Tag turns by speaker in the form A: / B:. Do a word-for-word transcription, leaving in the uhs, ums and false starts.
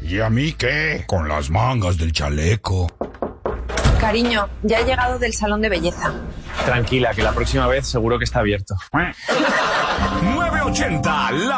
A: ¿Y a mí qué? Con las mangas del chaleco.
B: Cariño, ya he llegado del salón de belleza.
C: Tranquila, que la próxima vez seguro que está abierto.
D: nueve ochenta, la